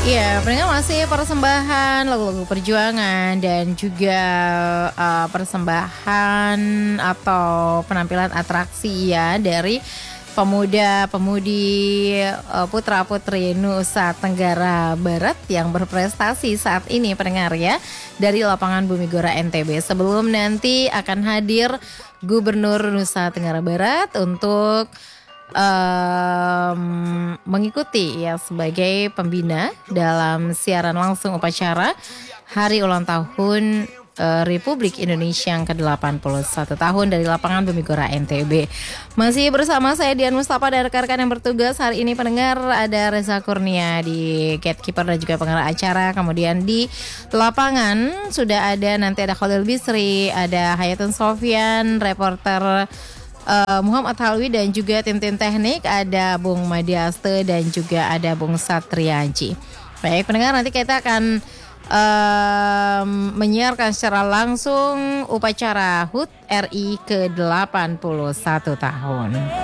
Iya, pendengar masih persembahan lagu-lagu perjuangan dan juga persembahan atau penampilan atraksi ya dari pemuda-pemudi putra-putri Nusa Tenggara Barat yang berprestasi saat ini pendengar ya dari lapangan Bumi Gora NTB. Sebelum nanti akan hadir Gubernur Nusa Tenggara Barat untuk mengikuti ya sebagai pembina dalam siaran langsung upacara Hari Ulang Tahun Republik Indonesia yang ke-81 tahun dari lapangan Bumi Gora NTB. Masih bersama saya Dian Mustafa dan rekan-rekan yang bertugas hari ini pendengar, ada Reza Kurnia di gatekeeper dan juga pengarah acara. Kemudian di lapangan sudah ada nanti ada Khalil Bisri, ada Hayatun Sofyan, reporter Muhammad Halwi dan juga tim-tim teknik, ada Bung Madiaste dan juga ada Bung Satriaji. Baik pendengar, nanti kita akan menyiarkan secara langsung upacara HUT RI ke-81 tahun.